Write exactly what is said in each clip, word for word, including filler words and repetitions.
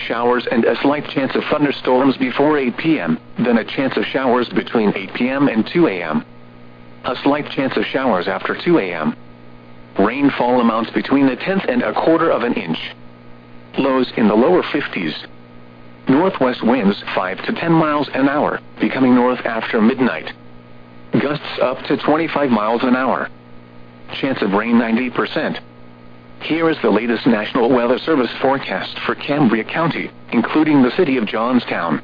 showers and a slight chance of thunderstorms before eight p m, then a chance of showers between eight p m and two a m A slight chance of showers after two a m Rainfall amounts between a tenth and a quarter of an inch. Lows in the lower fifties. Northwest winds five to ten miles an hour, becoming north after midnight. Gusts up to twenty-five miles an hour. Chance of rain ninety percent. Here is the latest National Weather Service forecast for Cambria County, including the city of Johnstown.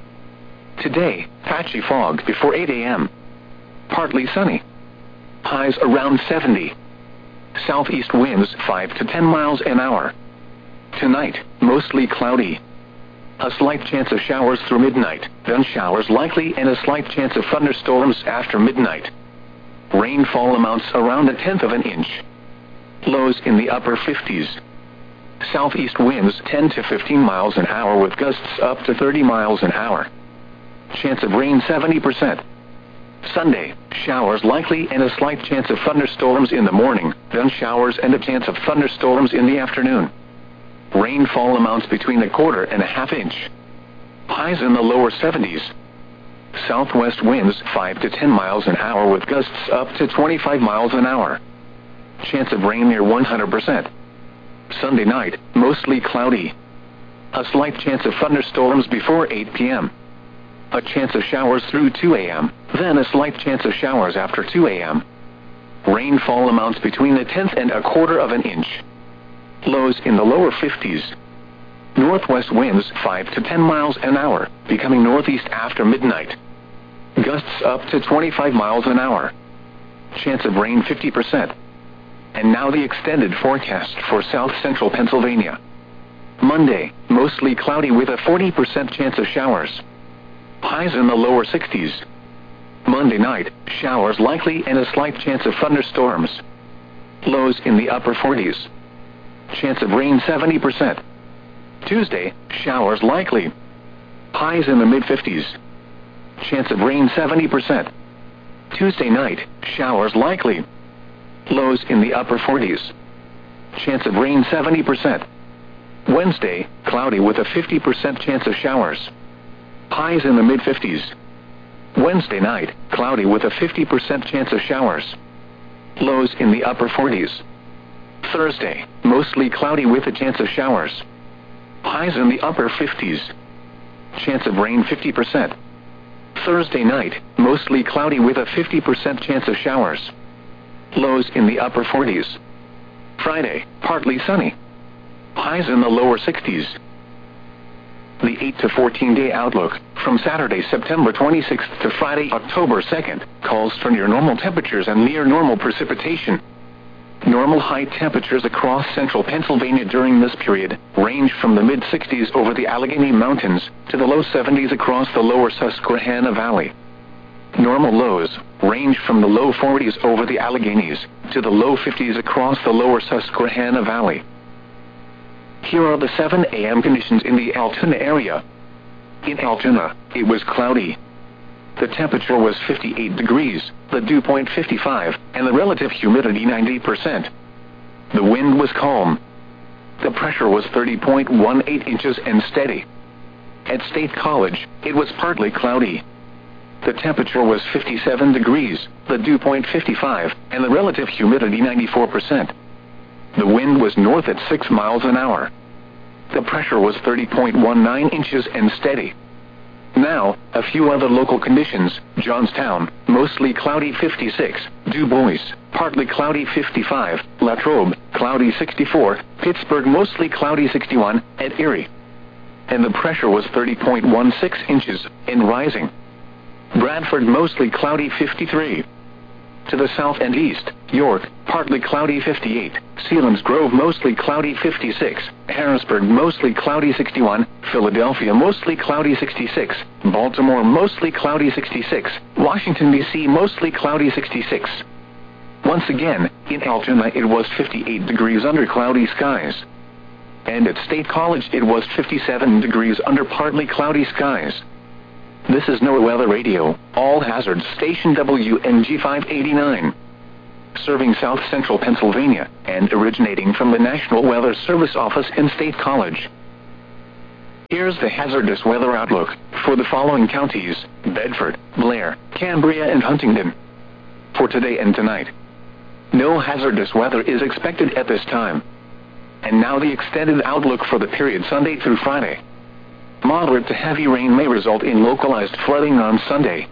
Today, patchy fog before eight a m Partly sunny. Highs around seventy. Southeast winds five to ten miles an hour. Tonight, mostly cloudy. A slight chance of showers through midnight, then showers likely and a slight chance of thunderstorms after midnight. Rainfall amounts around a tenth of an inch. Lows in the upper fifties. Southeast winds ten to fifteen miles an hour with gusts up to thirty miles an hour. Chance of rain seventy percent. Sunday, showers likely and a slight chance of thunderstorms in the morning, then showers and a chance of thunderstorms in the afternoon. Rainfall amounts between a quarter and a half inch. Highs in the lower seventies. Southwest winds five to ten miles an hour with gusts up to twenty-five miles an hour. Chance of rain near one hundred percent. Sunday night, mostly cloudy. A slight chance of thunderstorms before eight p m A chance of showers through two a m, then a slight chance of showers after two a m Rainfall amounts between a tenth and a quarter of an inch. Lows in the lower fifties. Northwest winds five to ten miles an hour, becoming northeast after midnight. Gusts up to twenty-five miles an hour. Chance of rain fifty percent. And now the extended forecast for south central Pennsylvania. Monday, mostly cloudy with a forty percent chance of showers. Highs in the lower sixties. Monday night, showers likely and a slight chance of thunderstorms. Lows in the upper forties. Chance of rain seventy percent. Tuesday, showers likely. Highs in the mid-fifties. Chance of rain seventy percent. Tuesday night, showers likely. Lows in the upper forties. Chance of rain seventy percent. Wednesday, cloudy with a fifty percent chance of showers. Highs in the mid-fifties. Wednesday night, cloudy with a fifty percent chance of showers. Lows in the upper forties. Thursday, mostly cloudy with a chance of showers. Highs in the upper fifties. Chance of rain fifty percent. Thursday night, mostly cloudy with a fifty percent chance of showers. Lows in the upper forties. Friday, partly sunny. Highs in the lower sixties. The eight to fourteen day outlook, from Saturday, September twenty-sixth to Friday, October second, calls for near normal temperatures and near normal precipitation. Normal high temperatures across central Pennsylvania during this period range from the mid-sixties over the Allegheny Mountains to the low seventies across the lower Susquehanna Valley. Normal lows range from the low forties over the Alleghenies to the low fifties across the lower Susquehanna Valley. Here are the seven a m conditions in the Altoona area. In Altoona, it was cloudy. The temperature was fifty-eight degrees, the dew point fifty-five, and the relative humidity ninety percent. The wind was calm. The pressure was thirty point one eight inches and steady. At State College, it was partly cloudy. The temperature was fifty-seven degrees, the dew point fifty-five, and the relative humidity ninety-four percent. The wind was north at six miles an hour. The pressure was thirty point one nine inches and steady. Now, a few other local conditions. Johnstown, mostly cloudy fifty-six, Du Bois, partly cloudy fifty-five, Latrobe, cloudy sixty-four, Pittsburgh mostly cloudy sixty-one, and Erie. And the pressure was thirty point one six inches, and rising. Bradford mostly cloudy fifty-three. To the south and east, York, partly cloudy fifty-eight, Selinsgrove mostly cloudy fifty-six, Harrisburg mostly cloudy sixty-one, Philadelphia mostly cloudy sixty-six, Baltimore mostly cloudy sixty-six, Washington, D C mostly cloudy sixty-six. Once again, in Altoona it was fifty-eight degrees under cloudy skies. And at State College it was fifty-seven degrees under partly cloudy skies. This is NOAA Weather Radio, all hazards station W N G five eighty-nine. Serving south central Pennsylvania, and originating from the National Weather Service office in State College. Here's the hazardous weather outlook for the following counties: Bedford, Blair, Cambria and Huntingdon. For today and tonight, no hazardous weather is expected at this time. And now the extended outlook for the period Sunday through Friday. Moderate to heavy rain may result in localized flooding on Sunday.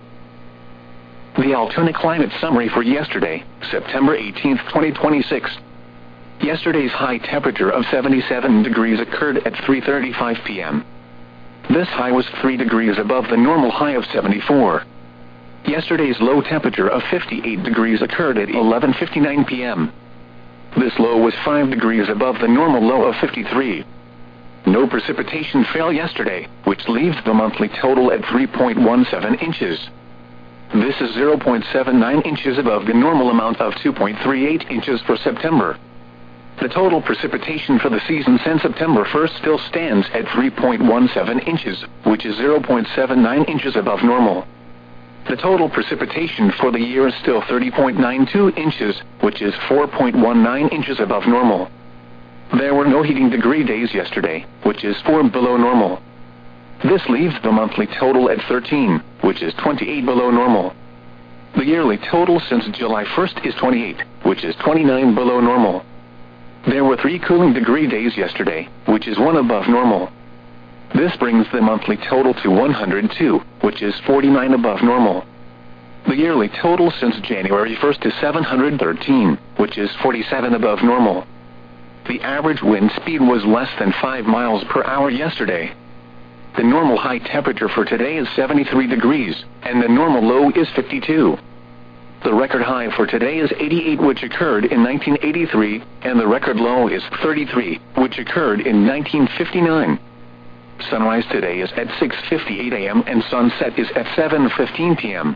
The Altoona climate summary for yesterday, September eighteenth, twenty twenty-six. Yesterday's high temperature of seventy-seven degrees occurred at three thirty-five p m This high was three degrees above the normal high of seventy-four. Yesterday's low temperature of fifty-eight degrees occurred at eleven fifty-nine p m This low was five degrees above the normal low of fifty-three. No precipitation fell yesterday, which leaves the monthly total at three point one seven inches. This is zero point seven nine inches above the normal amount of two point three eight inches for September. The total precipitation for the season since September first still stands at three point one seven inches, which is zero point seven nine inches above normal. The total precipitation for the year is still thirty point nine two inches, which is four point one nine inches above normal. There were no heating degree days yesterday, which is four below normal. This leaves the monthly total at thirteen, which is twenty-eight below normal. The yearly total since July first is twenty-eight, which is twenty-nine below normal. There were three cooling degree days yesterday, which is one above normal. This brings the monthly total to one hundred two, which is forty-nine above normal. The yearly total since January first is seven hundred thirteen, which is forty-seven above normal. The average wind speed was less than five miles per hour yesterday. The normal high temperature for today is seventy-three degrees, and the normal low is fifty-two. The record high for today is eighty-eight, which occurred in nineteen eighty-three, and the record low is thirty-three, which occurred in nineteen fifty-nine. Sunrise today is at six fifty-eight a m and sunset is at seven fifteen p m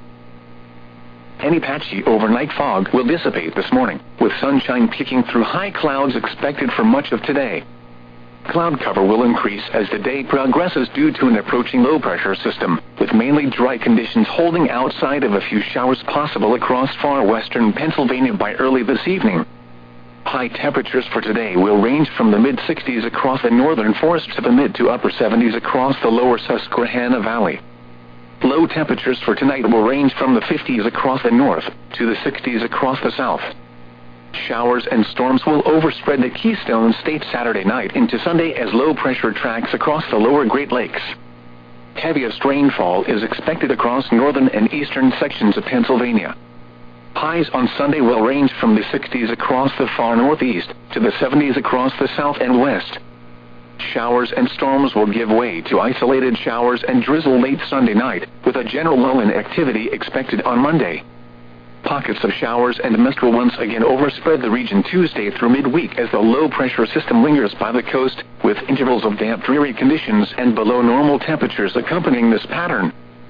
Any patchy overnight fog will dissipate this morning, with sunshine peeking through high clouds expected for much of today. Cloud cover will increase as the day progresses due to an approaching low-pressure system, with mainly dry conditions holding outside of a few showers possible across far western Pennsylvania by early this evening. High temperatures for today will range from the mid sixties across the northern forest to the mid to upper seventies across the lower Susquehanna Valley. Low temperatures for tonight will range from the fifties across the north to the sixties across the south. Showers and storms will overspread the Keystone State Saturday night into Sunday as low pressure tracks across the lower Great Lakes. Heaviest rainfall is expected across northern and eastern sections of Pennsylvania. Highs on Sunday will range from the sixties across the far northeast to the seventies across the south and west. Showers and storms will give way to isolated showers and drizzle late Sunday night, with a general lull in activity expected on Monday. Pockets of showers and mist will once again overspread the region Tuesday through midweek as the low-pressure system lingers by the coast, with intervals of damp, dreary conditions and below normal temperatures accompanying this pattern.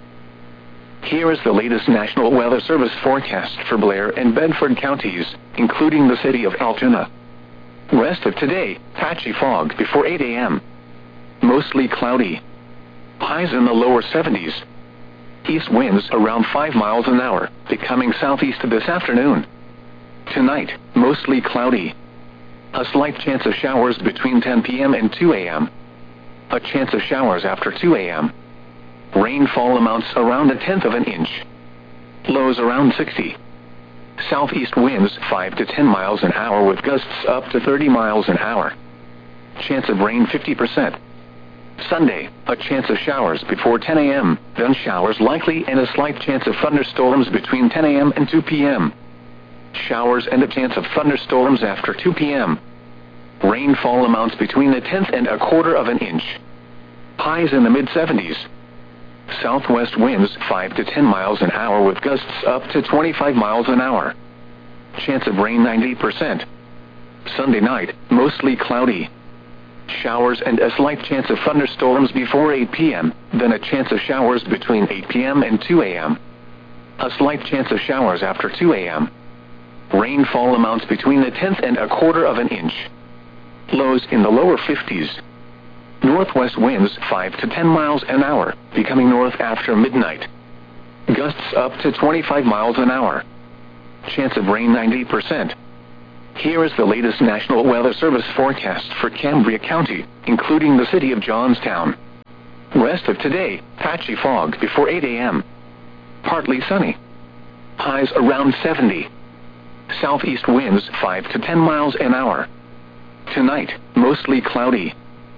Here is the latest National Weather Service forecast for Blair and Bedford counties, including the city of Altoona. Rest of today, patchy fog before eight a m Mostly cloudy. Highs in the lower seventies. East winds around five miles an hour, becoming southeast this afternoon. Tonight, mostly cloudy. A slight chance of showers between ten p m and two a m A chance of showers after two a m Rainfall amounts around a tenth of an inch. Lows around sixty. Southeast winds five to ten miles an hour with gusts up to thirty miles an hour. Chance of rain fifty percent. Sunday, a chance of showers before ten a m, then showers likely and a slight chance of thunderstorms between ten a m and two p m Showers and a chance of thunderstorms after two p m Rainfall amounts between a tenth and a quarter of an inch. Highs in the mid seventies. Southwest winds five to ten miles an hour with gusts up to twenty-five miles an hour. Chance of rain ninety percent. Sunday night, mostly cloudy. Showers and a slight chance of thunderstorms before eight p m, then a chance of showers between eight p m and two a m A slight chance of showers after two a m Rainfall amounts between a tenth and a quarter of an inch. Lows in the lower fifties. Northwest winds five to ten miles an hour, becoming north after midnight. Gusts up to twenty-five miles an hour. Chance of rain ninety percent. Here is the latest National Weather Service forecast for Cambria County, including the city of Johnstown. Rest of today, patchy fog before eight a m Partly sunny. Highs around seventy. Southeast winds five to ten miles an hour. Tonight, mostly cloudy.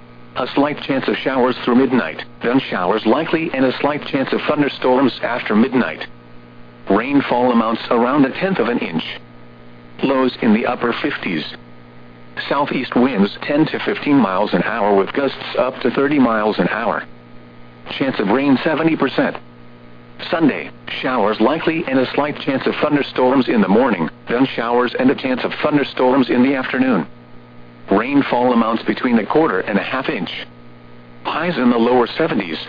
A slight chance of showers through midnight, then showers likely and a slight chance of thunderstorms after midnight. Rainfall amounts around a tenth of an inch. Lows in the upper fifties. Southeast winds ten to fifteen miles an hour with gusts up to thirty miles an hour. Chance of rain seventy percent. Sunday, showers likely and a slight chance of thunderstorms in the morning, then showers and a chance of thunderstorms in the afternoon. Rainfall amounts between a quarter and a half inch. Highs in the lower seventies.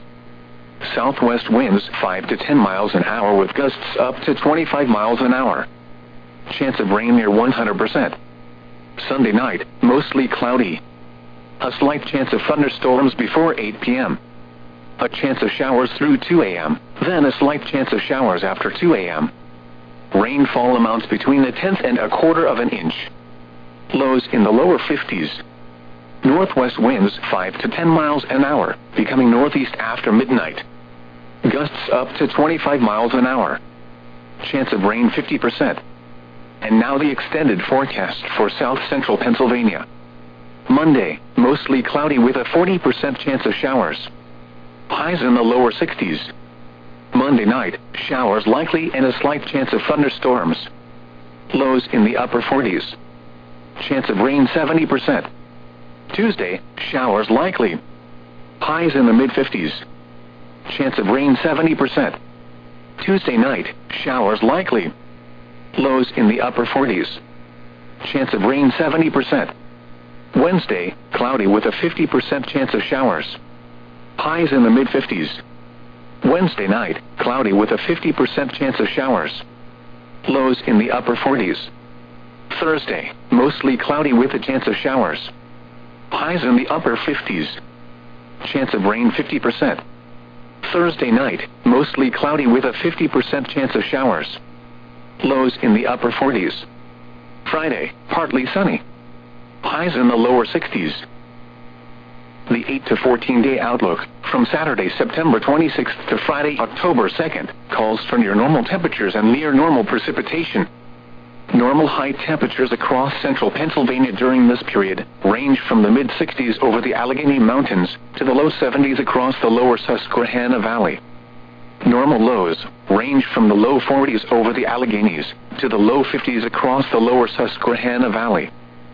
Southwest winds five to ten miles an hour with gusts up to twenty-five miles an hour. Chance of rain near one hundred percent. Sunday night, mostly cloudy. A slight chance of thunderstorms before eight p m A chance of showers through two a m, then a slight chance of showers after two a m Rainfall amounts between a tenth and a quarter of an inch. Lows in the lower fifties. Northwest winds five to ten miles an hour, becoming northeast after midnight. Gusts up to twenty-five miles an hour. Chance of rain fifty percent. And now the extended forecast for south central Pennsylvania. Monday, mostly cloudy with a forty percent chance of showers. Highs in the lower sixties. Monday night, showers likely and a slight chance of thunderstorms. Lows in the upper forties. Chance of rain seventy percent. Tuesday, showers likely. Highs in the mid-fifties. Chance of rain seventy percent. Tuesday night, showers likely. Lows in the upper forties. Chance of rain seventy percent. Wednesday, cloudy with a fifty percent chance of showers. Highs in the mid-fifties. Wednesday night, cloudy with a fifty percent chance of showers. Lows in the upper forties. Thursday, mostly cloudy with a chance of showers. Highs in the upper fifties. Chance of rain fifty percent. Thursday night, mostly cloudy with a fifty percent chance of showers. Lows in the upper forties. Friday, partly sunny. Highs in the lower sixties. The eight to fourteen day outlook, from Saturday, September twenty-sixth to Friday, October second, calls for near normal temperatures and near normal precipitation. Normal high temperatures across central Pennsylvania during this period range from the mid-sixties over the Allegheny Mountains to the low seventies across the lower Susquehanna Valley. Normal lows range from the low forties over the Alleghenies to the low fifties across the lower Susquehanna Valley.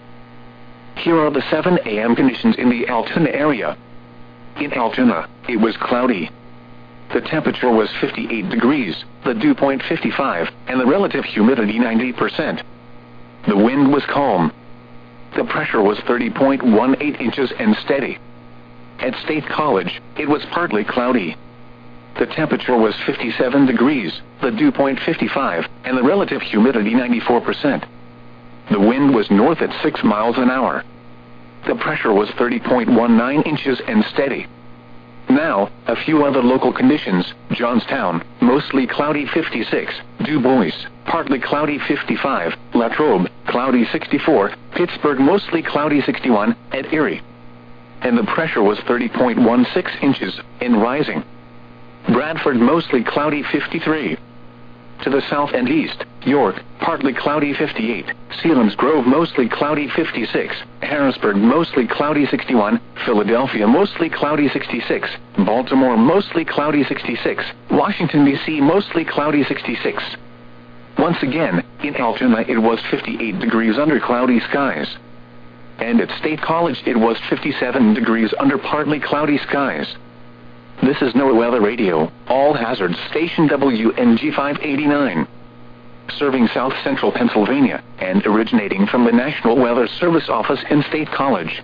Here are the seven a m conditions in the Altoona area. In Altoona, it was cloudy. The temperature was fifty-eight degrees, the dew point fifty-five, and the relative humidity ninety percent. The wind was calm. The pressure was thirty point one eight inches and steady. At State College, it was partly cloudy. The temperature was fifty-seven degrees, the dew point fifty-five, and the relative humidity ninety-four percent. The wind was north at six miles an hour. The pressure was thirty point one nine inches and steady. Now, a few other local conditions. Johnstown, mostly cloudy fifty-six, Du Bois, partly cloudy fifty-five, Latrobe, cloudy sixty-four, Pittsburgh mostly cloudy sixty-one, at Erie. And the pressure was thirty point one six inches, and rising. Bradford mostly cloudy fifty-three. To the south and east, York, partly cloudy fifty-eight, Selinsgrove mostly cloudy fifty-six, Harrisburg mostly cloudy sixty-one, Philadelphia mostly cloudy sixty-six, Baltimore mostly cloudy sixty-six, Washington D C mostly cloudy sixty-six. Once again, in Altoona it was fifty-eight degrees under cloudy skies. And at State College it was fifty-seven degrees under partly cloudy skies. This is NOAA Weather Radio, all hazards station W N G five eighty-nine. Serving south central Pennsylvania, and originating from the National Weather Service office in State College.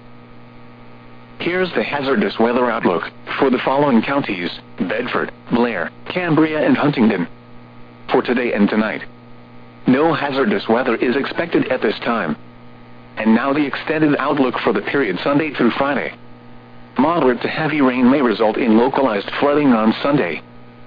Here's the hazardous weather outlook for the following counties: Bedford, Blair, Cambria, and Huntingdon. For today and tonight, no hazardous weather is expected at this time. And now the extended outlook for the period Sunday through Friday. Moderate to heavy rain may result in localized flooding on Sunday.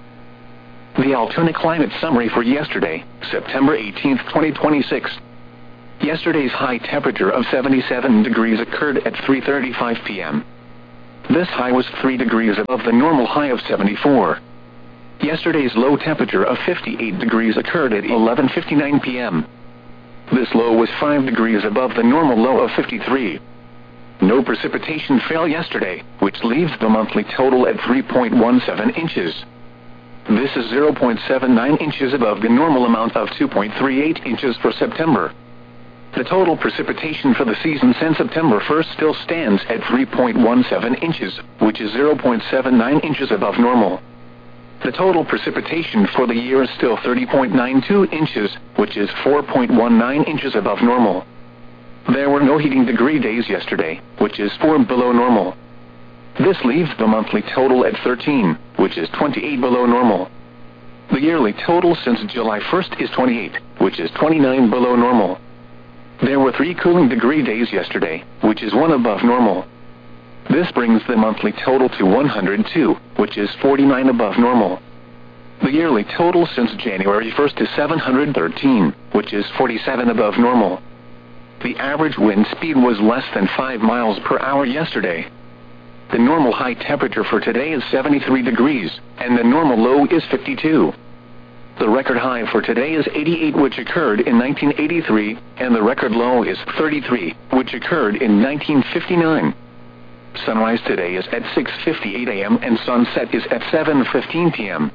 The Altoona climate summary for yesterday, September eighteenth, twenty twenty-six. Yesterday's high temperature of seventy-seven degrees occurred at three thirty-five p m This high was three degrees above the normal high of seventy-four. Yesterday's low temperature of fifty-eight degrees occurred at eleven fifty-nine p m This low was five degrees above the normal low of fifty-three. No precipitation fell yesterday, which leaves the monthly total at three point one seven inches. This is zero point seven nine inches above the normal amount of two point three eight inches for September. The total precipitation for the season since September first still stands at three point one seven inches, which is zero point seven nine inches above normal. The total precipitation for the year is still thirty point nine two inches, which is four point one nine inches above normal. There were no heating degree days yesterday, which is four below normal. This leaves the monthly total at thirteen, which is twenty-eight below normal. The yearly total since July first is twenty-eight, which is twenty-nine below normal. There were three cooling degree days yesterday, which is one above normal. This brings the monthly total to one hundred two, which is forty-nine above normal. The yearly total since January first is seven hundred thirteen, which is forty-seven above normal. The average wind speed was less than five miles per hour yesterday. The normal high temperature for today is seventy-three degrees, and the normal low is fifty-two. The record high for today is eighty-eight, which occurred in nineteen eighty-three, and the record low is thirty-three, which occurred in nineteen fifty-nine. Sunrise today is at six fifty-eight a m and sunset is at seven fifteen p m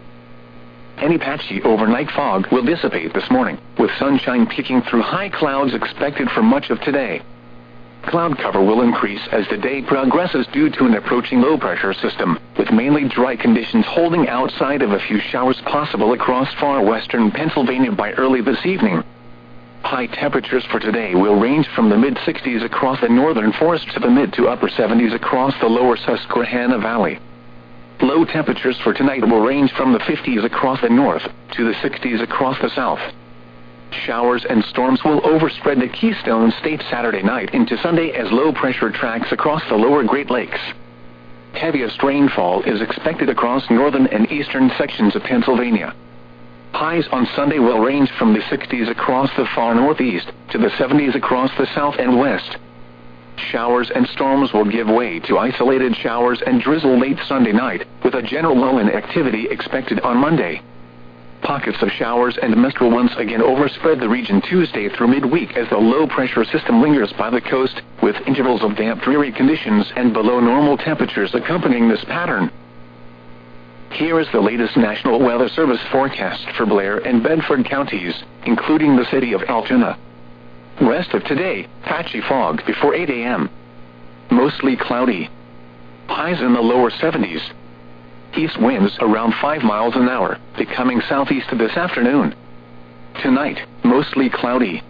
Any patchy overnight fog will dissipate this morning, with sunshine peeking through high clouds expected for much of today. Cloud cover will increase as the day progresses due to an approaching low-pressure system, with mainly dry conditions holding outside of a few showers possible across far western Pennsylvania by early this evening. High temperatures for today will range from the mid sixties across the northern forest to the mid to upper seventies across the lower Susquehanna Valley. Low temperatures for tonight will range from the fifties across the north to the sixties across the south. Showers and storms will overspread the Keystone State Saturday night into Sunday as low pressure tracks across the lower Great Lakes. Heaviest rainfall is expected across northern and eastern sections of Pennsylvania. Highs on Sunday will range from the sixties across the far northeast to the seventies across the south and west. Showers and storms will give way to isolated showers and drizzle late Sunday night, with a general lull in activity expected on Monday. Pockets of showers and mist will once again overspread the region Tuesday through midweek as the low-pressure system lingers by the coast, with intervals of damp, dreary conditions and below normal temperatures accompanying this pattern. Here is the latest National Weather Service forecast for Blair and Bedford counties, including the city of Altoona. Rest of today, patchy fog before eight a m Mostly cloudy. Highs in the lower seventies. East winds around five miles an hour, becoming southeast this afternoon. Tonight, mostly cloudy.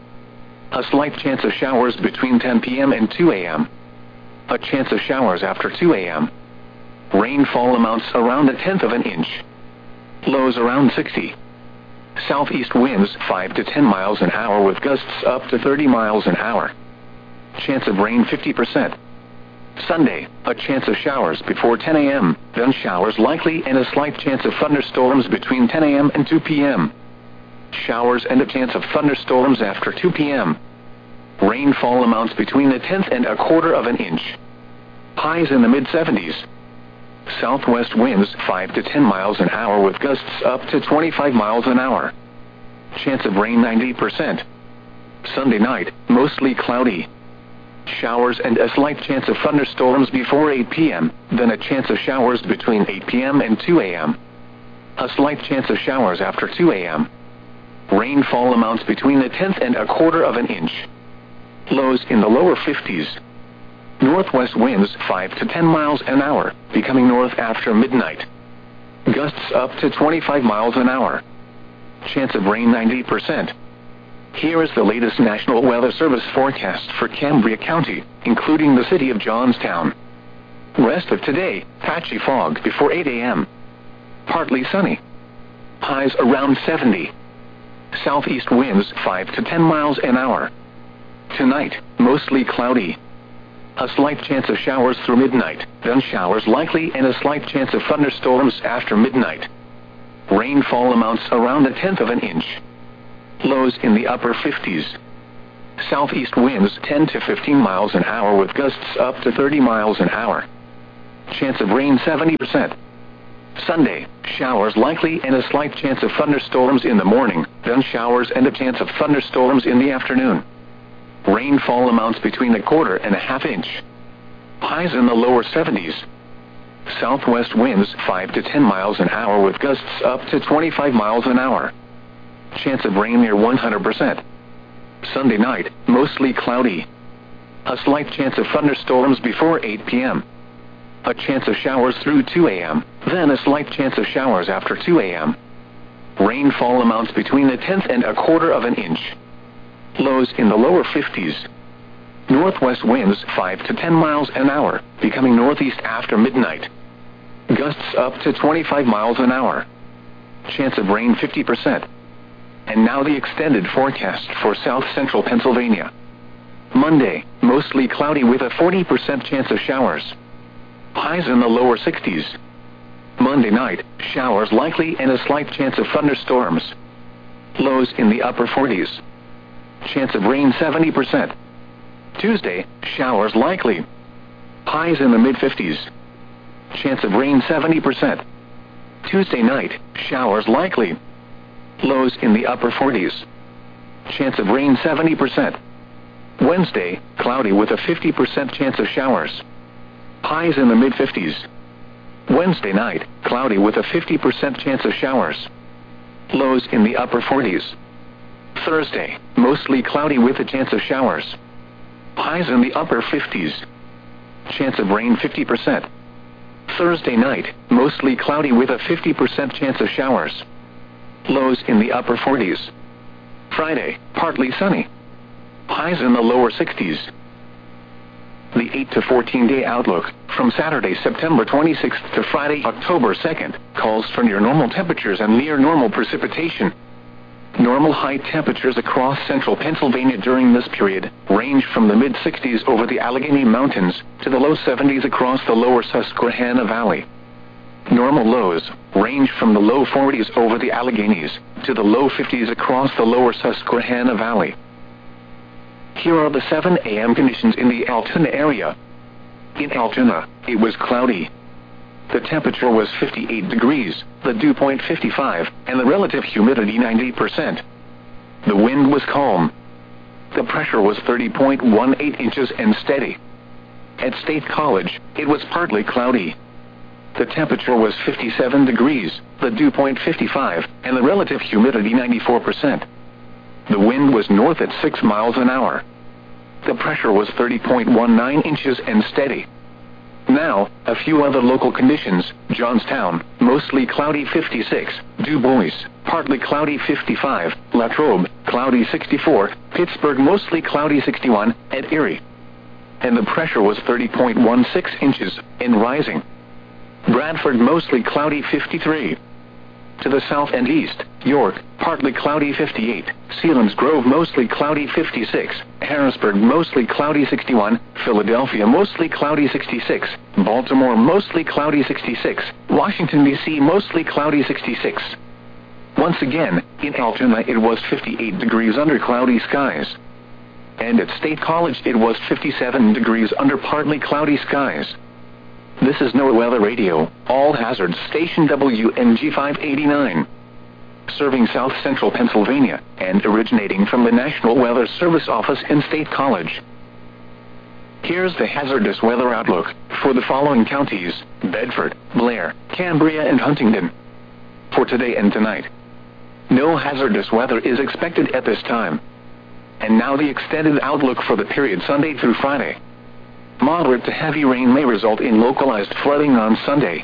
A slight chance of showers between ten p m and two a m A chance of showers after two a m Rainfall amounts around a tenth of an inch. Lows around sixty. Southeast winds five to ten miles an hour with gusts up to thirty miles an hour. Chance of rain fifty percent. Sunday, a chance of showers before ten a m, then showers likely and a slight chance of thunderstorms between ten a m and two p m Showers and a chance of thunderstorms after two p m Rainfall amounts between a tenth and a quarter of an inch. Highs in the mid seventies. Southwest winds five to ten miles an hour with gusts up to twenty-five miles an hour. Chance of rain ninety percent. Sunday night, mostly cloudy. Showers and a slight chance of thunderstorms before eight p m, then a chance of showers between eight p m and two a m A slight chance of showers after two a m Rainfall amounts between a tenth and a quarter of an inch. Lows in the lower fifties. Northwest winds five to ten miles an hour, becoming north after midnight. Gusts up to twenty-five miles an hour. Chance of rain ninety percent. Here is the latest National Weather Service forecast for Cambria County, including the city of Johnstown. Rest of today, patchy fog before eight a m Partly sunny. Highs around seventy. Southeast winds five to ten miles an hour. Tonight, mostly cloudy. A slight chance of showers through midnight, then showers likely and a slight chance of thunderstorms after midnight. Rainfall amounts around a tenth of an inch. Lows in the upper fifties. Southeast winds ten to fifteen miles an hour with gusts up to thirty miles an hour. chance of rain seventy percent. Sunday, showers likely and a slight chance of thunderstorms in the morning, then showers and a chance of thunderstorms in the afternoon. Rainfall amounts between a quarter and a half inch. Highs in the lower seventies. Southwest winds five to ten miles an hour with gusts up to twenty-five miles an hour. Chance of rain near one hundred percent. Sunday night, mostly cloudy. A slight chance of thunderstorms before eight p m A chance of showers through two a m, then a slight chance of showers after two a m Rainfall amounts between a tenth and a quarter of an inch. Lows in the lower fifties. Northwest winds five to ten miles an hour, becoming northeast after midnight. Gusts up to twenty-five miles an hour. Chance of rain fifty percent. And now the extended forecast for south central Pennsylvania. Monday, mostly cloudy with a forty percent chance of showers. Highs in the lower sixties. Monday night, showers likely and a slight chance of thunderstorms. Lows in the upper forties. Chance of rain seventy percent. Tuesday, showers likely. Highs in the mid-fifties. Chance of rain seventy percent. Tuesday night, showers likely. Lows in the upper forties. Chance of rain seventy percent. Wednesday, cloudy with a fifty percent chance of showers. Highs in the mid-fifties. Wednesday night, cloudy with a fifty percent chance of showers. Lows in the upper forties. Thursday, mostly cloudy with a chance of showers. Highs in the upper fifties. Chance of rain fifty percent. Thursday night, mostly cloudy with a fifty percent chance of showers. Lows in the upper forties. Friday, partly sunny. Highs in the lower sixties. The eight to fourteen day outlook, from Saturday, September twenty-sixth to Friday, October second, calls for near normal temperatures and near normal precipitation. Normal high temperatures across central Pennsylvania during this period range from the mid-sixties over the Allegheny Mountains to the low seventies across the lower Susquehanna Valley. Normal lows range from the low forties over the Alleghenies to the low fifties across the lower Susquehanna Valley. Here are the seven a m conditions in the Altoona area. In Altoona, it was cloudy. The temperature was fifty-eight degrees, the dew point fifty-five, and the relative humidity ninety percent. The wind was calm. The pressure was thirty point one eight inches and steady. At State College, it was partly cloudy. The temperature was fifty-seven degrees, the dew point fifty-five, and the relative humidity ninety-four percent. The wind was north at six miles an hour. The pressure was thirty point one nine inches and steady. Now, a few other local conditions. Johnstown, mostly cloudy fifty-six, Du Bois, partly cloudy fifty-five, Latrobe, cloudy sixty-four, Pittsburgh mostly cloudy sixty-one, and Erie. And the pressure was thirty point one six inches, and rising. Bradford mostly cloudy fifty-three. To the south and east, York, partly cloudy fifty-eight, Selinsgrove mostly cloudy fifty-six, Harrisburg mostly cloudy sixty-one, Philadelphia mostly cloudy sixty-six, Baltimore mostly cloudy sixty-six, Washington D C mostly cloudy sixty-six. Once again, in Altoona it was fifty-eight degrees under cloudy skies. And at State College it was fifty-seven degrees under partly cloudy skies. This is NOAA Weather Radio, All Hazards Station W N G five eighty-nine. Serving south central Pennsylvania, and originating from the National Weather Service office in State College. Here's the hazardous weather outlook for the following counties: Bedford, Blair, Cambria, and Huntingdon. For today and tonight, no hazardous weather is expected at this time. And now the extended outlook for the period Sunday through Friday. Moderate to heavy rain may result in localized flooding on Sunday.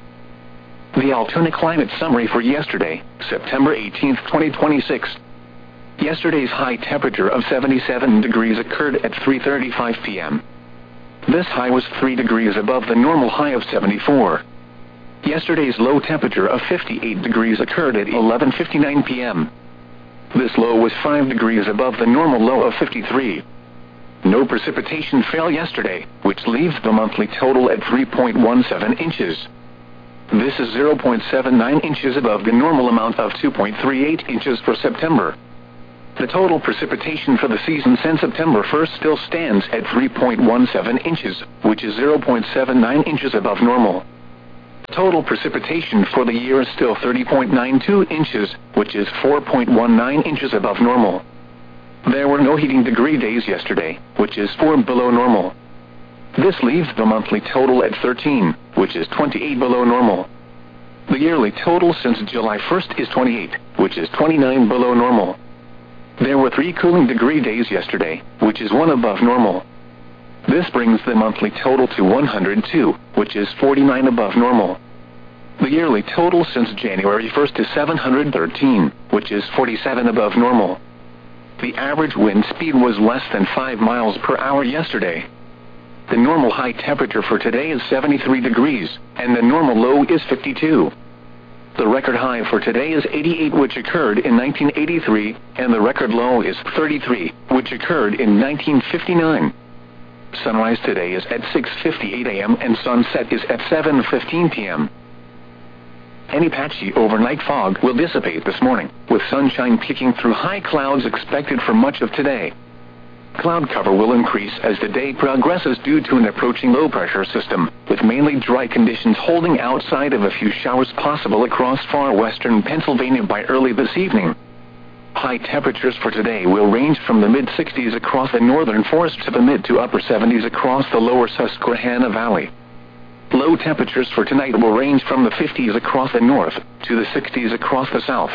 The Altoona climate summary for yesterday, September eighteenth, twenty twenty-six. Yesterday's high temperature of seventy-seven degrees occurred at three thirty-five p m This high was three degrees above the normal high of seventy-four. Yesterday's low temperature of fifty-eight degrees occurred at eleven fifty-nine p m This low was five degrees above the normal low of fifty-three. No precipitation fell yesterday, which leaves the monthly total at three point one seven inches. This is zero point seven nine inches above the normal amount of two point three eight inches for September. The total precipitation for the season since September first still stands at three point one seven inches, which is zero point seven nine inches above normal. Total precipitation for the year is still thirty point nine two inches, which is four point one nine inches above normal. There were no heating degree days yesterday, which is four below normal. This leaves the monthly total at thirteen, which is twenty-eight below normal. The yearly total since July first is twenty-eight, which is twenty-nine below normal. There were three cooling degree days yesterday, which is one above normal. This brings the monthly total to one hundred two, which is forty-nine above normal. The yearly total since January first is seven hundred thirteen, which is forty-seven above normal. The average wind speed was less than five miles per hour yesterday. The normal high temperature for today is seventy-three degrees, and the normal low is fifty-two. The record high for today is eighty-eight, which occurred in nineteen eighty-three, and the record low is thirty-three, which occurred in nineteen fifty-nine. Sunrise today is at six fifty-eight a m and sunset is at seven fifteen p m Any patchy overnight fog will dissipate this morning, with sunshine peeking through high clouds expected for much of today. Cloud cover will increase as the day progresses due to an approaching low-pressure system, with mainly dry conditions holding outside of a few showers possible across far western Pennsylvania by early this evening. High temperatures for today will range from the mid sixties across the northern forests to the mid to upper seventies across the lower Susquehanna Valley. Low temperatures for tonight will range from the fifties across the north to the sixties across the south.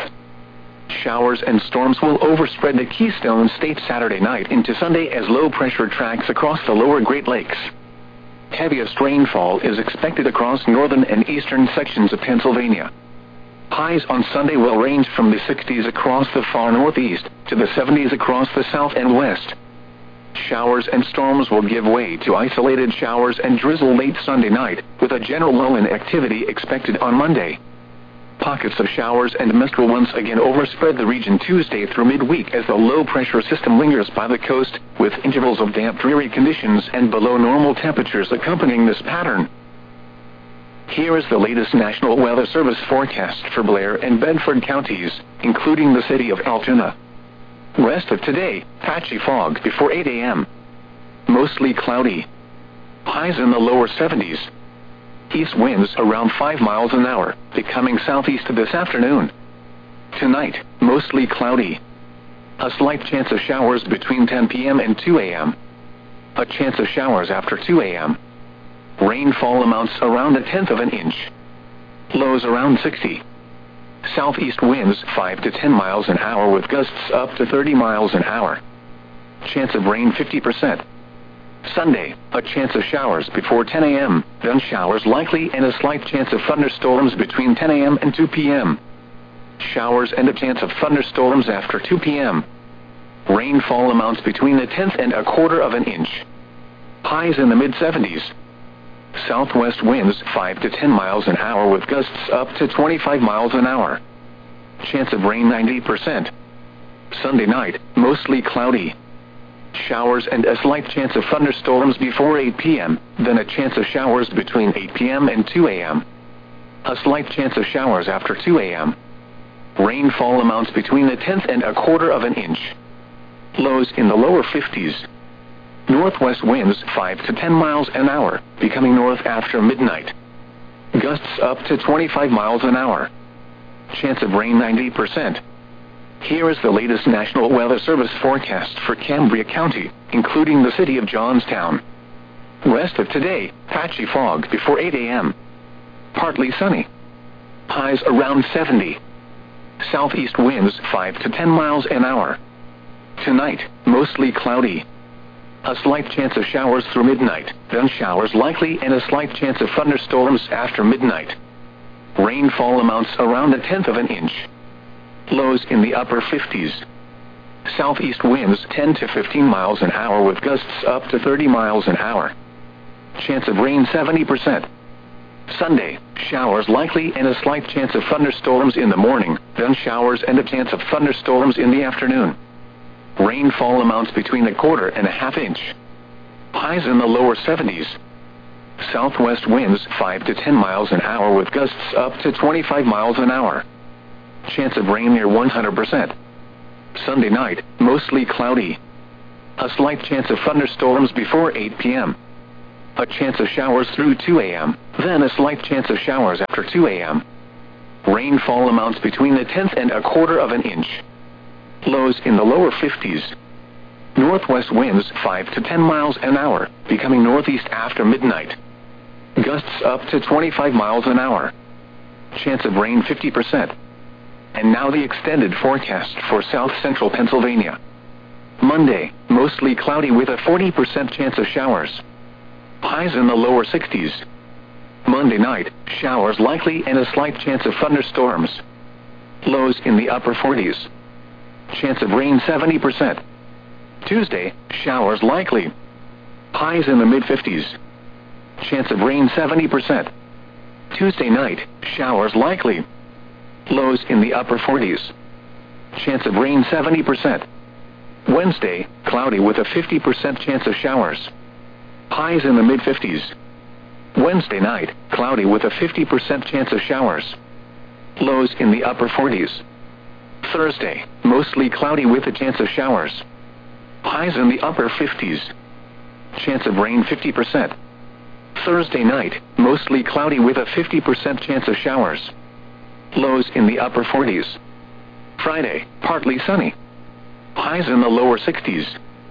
Showers and storms will overspread the Keystone State Saturday night into Sunday as low pressure tracks across the lower Great Lakes. Heaviest rainfall is expected across northern and eastern sections of Pennsylvania. Highs on Sunday will range from the sixties across the far northeast to the seventies across the south and west. Showers and storms will give way to isolated showers and drizzle late Sunday night, with a general lull in activity expected on Monday. Pockets of showers and mist will once again overspread the region Tuesday through midweek as the low-pressure system lingers by the coast, with intervals of damp, dreary conditions and below normal temperatures accompanying this pattern. Here is the latest National Weather Service forecast for Blair and Bedford counties, including the city of Altoona. Rest of today, patchy fog before eight a m Mostly cloudy. Highs in the lower seventies. East winds around five miles an hour, becoming southeast this afternoon. Tonight, mostly cloudy. A slight chance of showers between ten p m and two a m A chance of showers after two a m Rainfall amounts around a tenth of an inch. Lows around sixty. Southeast winds five to ten miles an hour with gusts up to thirty miles an hour. Chance of rain fifty percent. Sunday, a chance of showers before ten a m, then showers likely and a slight chance of thunderstorms between ten a m and two p m Showers and a chance of thunderstorms after two p m Rainfall amounts between a tenth and a quarter of an inch. Highs in the mid seventies. Southwest winds five to ten miles an hour with gusts up to twenty-five miles an hour. Chance of rain ninety percent. Sunday night, mostly cloudy. Showers and a slight chance of thunderstorms before eight p m, then a chance of showers between eight p m and two a m A slight chance of showers after two a m Rainfall amounts between a tenth and a quarter of an inch. Lows in the lower fifties. Northwest winds five to ten miles an hour, becoming north after midnight. Gusts up to twenty-five miles an hour. Chance of rain ninety percent. Here is the latest National Weather Service forecast for Cambria County, including the city of Johnstown. Rest of today, patchy fog before eight a m Partly sunny. Highs around seventy. Southeast winds five to ten miles an hour. Tonight, mostly cloudy. A slight chance of showers through midnight, then showers likely and a slight chance of thunderstorms after midnight. Rainfall amounts around a tenth of an inch. Lows in the upper fifties. Southeast winds ten to fifteen miles an hour with gusts up to thirty miles an hour. Chance of rain seventy percent. Sunday, showers likely and a slight chance of thunderstorms in the morning, then showers and a chance of thunderstorms in the afternoon. Rainfall amounts between a quarter and a half inch. Highs in the lower seventies. Southwest winds five to ten miles an hour with gusts up to twenty-five miles an hour. Chance of rain near one hundred percent. Sunday night, mostly cloudy. A slight chance of thunderstorms before eight p m A chance of showers through two a m, then a slight chance of showers after two a m Rainfall amounts between a tenth and a quarter of an inch. Lows in the lower fifties. Northwest winds five to ten miles an hour, becoming northeast after midnight. Gusts up to twenty-five miles an hour. Chance of rain fifty percent. And now the extended forecast for south central Pennsylvania. Monday, mostly cloudy with a forty percent chance of showers. Highs in the lower sixties. Monday night, showers likely and a slight chance of thunderstorms. Lows in the upper forties. Chance of rain seventy percent. Tuesday, showers likely. Highs in the mid fifties. Chance of rain seventy percent. Tuesday night, showers likely. Lows in the upper forties. Chance of rain seventy percent. Wednesday, cloudy with a fifty percent chance of showers. Highs in the mid fifties. Wednesday night, cloudy with a fifty percent chance of showers. Lows in the upper forties. Thursday, mostly cloudy with a chance of showers. Highs in the upper fifties. Chance of rain fifty percent. Thursday night, mostly cloudy with a fifty percent chance of showers. Lows in the upper forties. Friday, partly sunny. Highs in the lower sixties.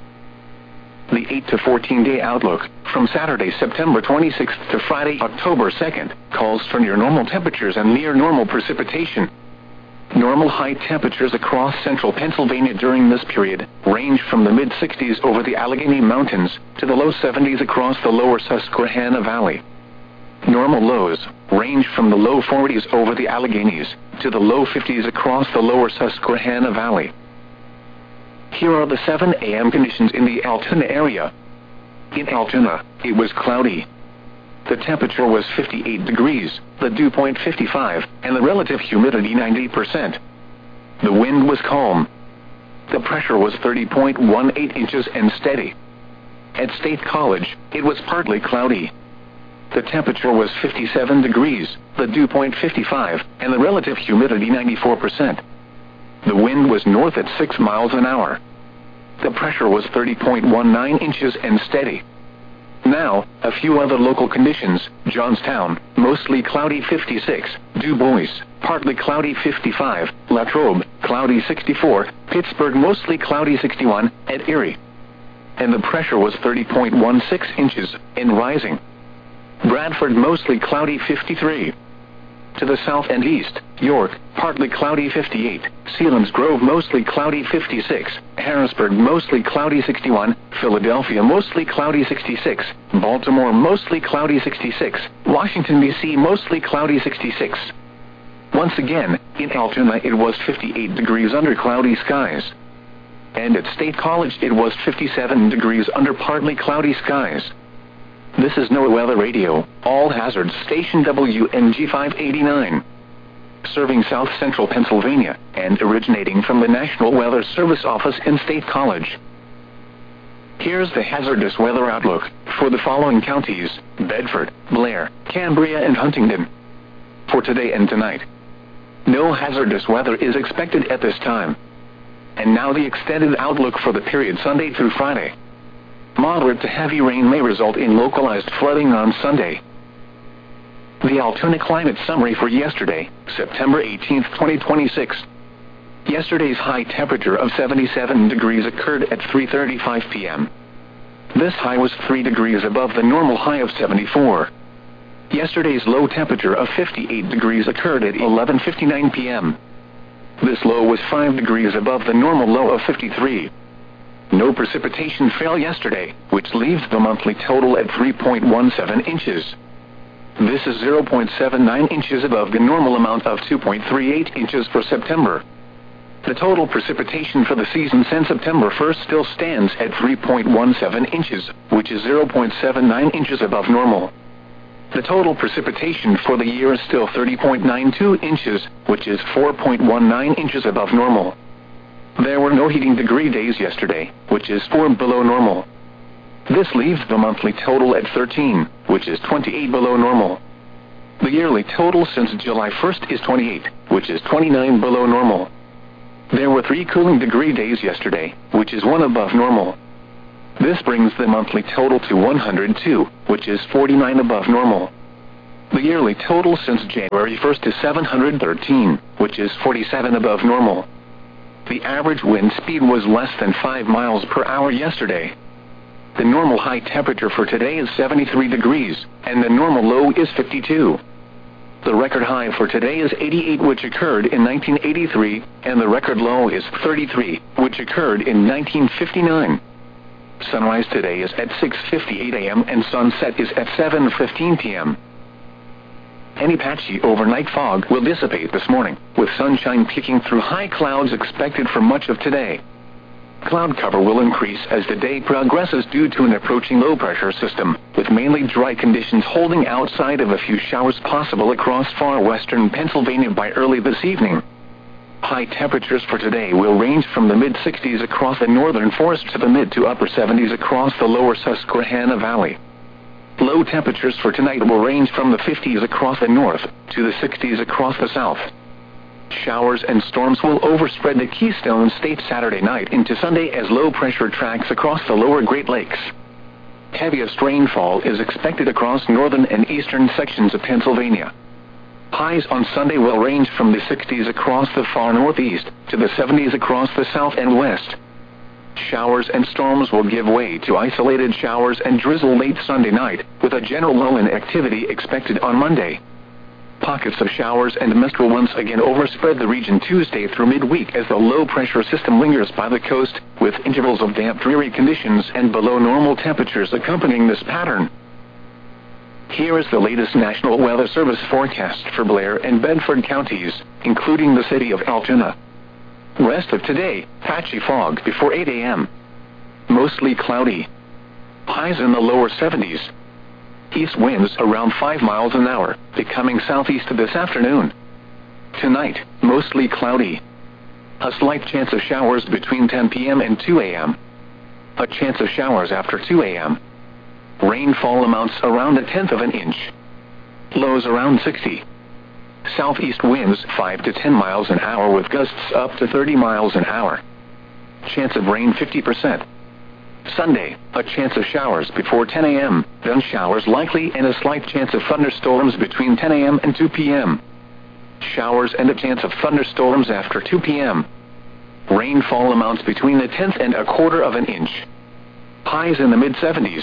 The eight to fourteen day outlook, from Saturday, September twenty-sixth to Friday, October second, calls for near normal temperatures and near normal precipitation. Normal high temperatures across central Pennsylvania during this period range from the mid sixties over the Allegheny Mountains to the low seventies across the lower Susquehanna Valley. Normal lows range from the low forties over the Alleghenies to the low fifties across the lower Susquehanna Valley. Here are the seven a m conditions in the Altoona area. In Altoona, it was cloudy. The temperature was fifty-eight degrees, the dew point fifty-five, and the relative humidity ninety percent. The wind was calm. The pressure was thirty point one eight inches and steady. At State College, it was partly cloudy. The temperature was fifty-seven degrees, the dew point fifty-five, and the relative humidity ninety-four percent. The wind was north at six miles an hour. The pressure was thirty point one nine inches and steady. Now, a few other local conditions. Johnstown, mostly cloudy fifty-six, Du Bois, partly cloudy fifty-five, Latrobe, cloudy sixty-four, Pittsburgh mostly cloudy sixty-one, and Erie. And the pressure was thirty point one six inches, and rising. Bradford mostly cloudy fifty-three. To the south and east, York, partly cloudy fifty-eight, Selinsgrove mostly cloudy fifty-six, Harrisburg mostly cloudy sixty-one, Philadelphia mostly cloudy sixty-six, Baltimore mostly cloudy sixty-six, Washington D C mostly cloudy sixty-six. Once again, in Altoona it was fifty-eight degrees under cloudy skies. And at State College it was fifty-seven degrees under partly cloudy skies. This is NOAA Weather Radio, All Hazards Station W N G five eighty-nine. Serving south central Pennsylvania, and originating from the National Weather Service office in State College. Here's the hazardous weather outlook for the following counties: Bedford, Blair, Cambria, and Huntingdon. For today and tonight, no hazardous weather is expected at this time. And now the extended outlook for the period Sunday through Friday. Moderate to heavy rain may result in localized flooding on Sunday. The Altoona Climate Summary for yesterday, September eighteenth, twenty twenty-six. Yesterday's high temperature of seventy-seven degrees occurred at three thirty-five p m This high was three degrees above the normal high of seventy-four. Yesterday's low temperature of fifty-eight degrees occurred at eleven fifty-nine p m This low was five degrees above the normal low of fifty-three. No precipitation fell yesterday, which leaves the monthly total at three point one seven inches. This is zero point seven nine inches above the normal amount of two point three eight inches for September. The total precipitation for the season since September first still stands at three point one seven inches, which is zero point seven nine inches above normal. The total precipitation for the year is still thirty point nine two inches, which is four point one nine inches above normal. There were no heating degree days yesterday, which is four below normal. This leaves the monthly total at thirteen, which is twenty-eight below normal. The yearly total since July first is twenty-eight, which is twenty-nine below normal. There were three cooling degree days yesterday, which is one above normal. This brings the monthly total to one hundred two, which is forty-nine above normal. The yearly total since January first is seven hundred thirteen, which is forty-seven above normal. The average wind speed was less than five miles per hour yesterday. The normal high temperature for today is seventy-three degrees, and the normal low is fifty-two. The record high for today is eighty-eight, which occurred in nineteen eighty-three, and the record low is thirty-three, which occurred in nineteen fifty-nine. Sunrise today is at six fifty-eight a m and sunset is at seven fifteen p m Any patchy overnight fog will dissipate this morning, with sunshine peeking through high clouds expected for much of today. Cloud cover will increase as the day progresses due to an approaching low-pressure system, with mainly dry conditions holding outside of a few showers possible across far western Pennsylvania by early this evening. High temperatures for today will range from the mid sixties across the northern forest to the mid to upper seventies across the lower Susquehanna Valley. Low temperatures for tonight will range from the fifties across the north to the sixties across the south. Showers and storms will overspread the Keystone State Saturday night into Sunday as low pressure tracks across the lower Great Lakes. Heaviest rainfall is expected across northern and eastern sections of Pennsylvania. Highs on Sunday will range from the sixties across the far northeast to the seventies across the south and west. Showers and storms will give way to isolated showers and drizzle late Sunday night, with a general lull in activity expected on Monday. Pockets of showers and mist will once again overspread the region Tuesday through midweek as the low-pressure system lingers by the coast, with intervals of damp, dreary conditions and below normal temperatures accompanying this pattern. Here is the latest National Weather Service forecast for Blair and Bedford counties, including the city of Altoona. Rest of today, patchy fog before eight a m Mostly cloudy. Highs in the lower seventies. East winds around five miles an hour, becoming southeast this afternoon. Tonight, mostly cloudy. A slight chance of showers between ten p m and two a m A chance of showers after two a m Rainfall amounts around a tenth of an inch. Lows around sixty. Southeast winds five to ten miles an hour with gusts up to thirty miles an hour. Chance of rain fifty percent. Sunday, a chance of showers before ten a m, then showers likely and a slight chance of thunderstorms between ten a m and two p m Showers and a chance of thunderstorms after two p m Rainfall amounts between a tenth and a quarter of an inch. Highs in the mid seventies.